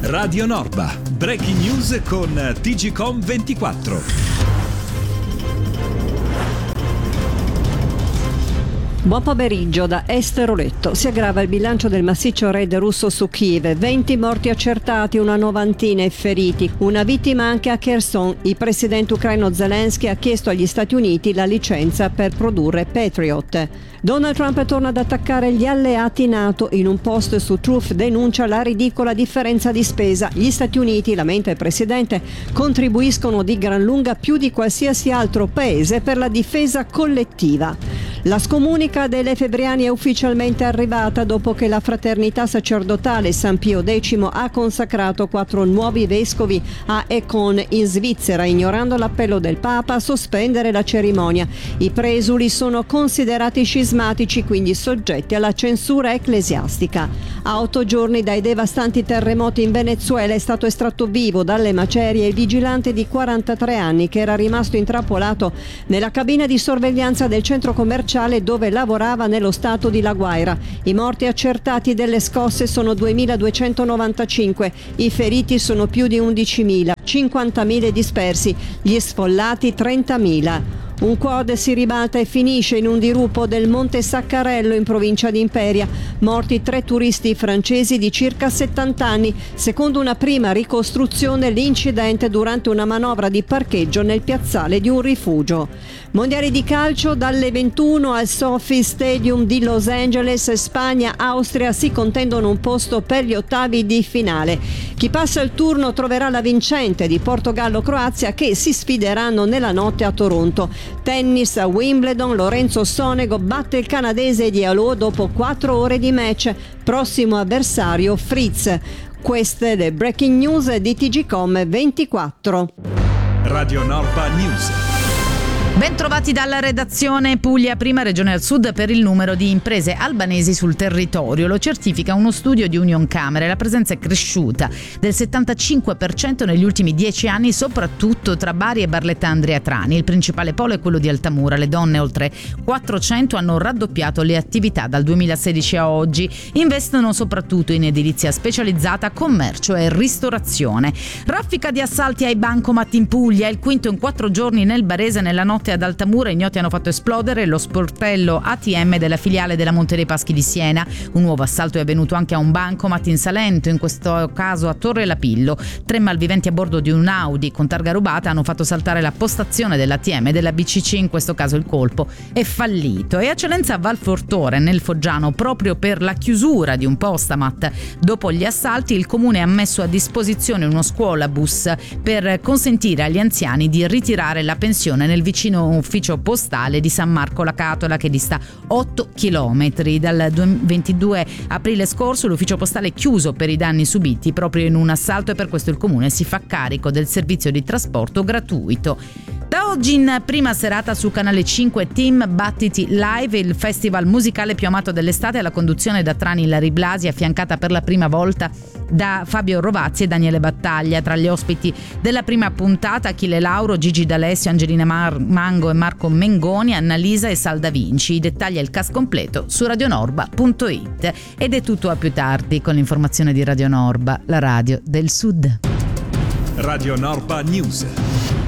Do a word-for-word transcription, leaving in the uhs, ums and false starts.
Radio Norba, breaking news con T G Com ventiquattro. Buon pomeriggio da Esteroletto. Si aggrava il bilancio del massiccio raid russo su Kiev. venti morti accertati, una novantina i feriti. Una vittima anche a Kherson. Il presidente ucraino Zelensky ha chiesto agli Stati Uniti la licenza per produrre Patriot. Donald Trump torna ad attaccare gli alleati NATO. In un post su Truth denuncia la ridicola differenza di spesa. Gli Stati Uniti, lamenta il presidente, contribuiscono di gran lunga più di qualsiasi altro paese per la difesa collettiva. La scomunica dell'Efe Briani è ufficialmente arrivata dopo che la fraternità sacerdotale San Pio X ha consacrato quattro nuovi vescovi a Econ in Svizzera, ignorando l'appello del Papa a sospendere la cerimonia. I presuli sono considerati scismatici, quindi soggetti alla censura ecclesiastica. A otto giorni dai devastanti terremoti in Venezuela è stato estratto vivo dalle macerie il vigilante di quarantatré anni che era rimasto intrappolato nella cabina di sorveglianza del centro commerciale dove lavorava nello stato di La Guaira. I morti accertati delle scosse sono duemiladuecentonovantacinque, i feriti sono più di undicimila, cinquantamila dispersi, gli sfollati trentamila. Un quad si ribalta e finisce in un dirupo del Monte Saccarello in provincia di Imperia. Morti tre turisti francesi di circa settanta anni. Secondo una prima ricostruzione, l'incidente durante una manovra di parcheggio nel piazzale di un rifugio. Mondiali di calcio dalle ventuno al Sophie Stadium di Los Angeles. Spagna, Austria si contendono un posto per gli ottavi di finale. Chi passa il turno troverà la vincente di Portogallo-Croazia che si sfideranno nella notte a Toronto. Tennis a Wimbledon, Lorenzo Sonego batte il canadese Diallo dopo quattro ore di match. Prossimo avversario Fritz. Queste le breaking news di T G Com ventiquattro. Radio Norba News. Ben trovati dalla redazione. Puglia, prima regione al sud per il numero di imprese albanesi sul territorio. Lo certifica uno studio di Unioncamere. La presenza è cresciuta del settantacinque per cento negli ultimi dieci anni, soprattutto tra Bari e Barletta Andria Trani. Il principale polo è quello di Altamura. Le donne, oltre quattrocento, hanno raddoppiato le attività dal duemilasedici a oggi. Investono soprattutto in edilizia specializzata, commercio e ristorazione. Raffica di assalti ai bancomat in Puglia. Il quinto in quattro giorni nel Barese. Nella notte ad Altamura ignoti hanno fatto esplodere lo sportello A T M della filiale della Monte dei Paschi di Siena. Un nuovo assalto è avvenuto anche a un bancomat in Salento, in questo caso a Torre Lapillo. Tre malviventi a bordo di un Audi con targa rubata hanno fatto saltare la postazione dell'A T M della B C C. In questo caso il colpo è fallito. E a Celenza Valfortore nel Foggiano, proprio per la chiusura di un postamat dopo gli assalti, il comune ha messo a disposizione uno scuolabus per consentire agli anziani di ritirare la pensione nel vicino ufficio postale di San Marco la Catola, che dista otto chilometri. Dal ventidue aprile scorso l'ufficio postale è chiuso per i danni subiti proprio in un assalto e per questo il comune si fa carico del servizio di trasporto gratuito. Da oggi in prima serata su Canale cinque Team Battiti Live, il festival musicale più amato dell'estate, alla conduzione da Trani Lari Blasi, affiancata per la prima volta da Fabio Rovazzi e Daniele Battaglia. Tra gli ospiti della prima puntata Achille Lauro, Gigi D'Alessio, Angelina Mar- Mango e Marco Mengoni, Annalisa e Salda Vinci. I dettagli e il cast completo su radionorba punto it. Ed è tutto a più tardi con l'informazione di Radio Norba, la radio del Sud. Radio Norba News.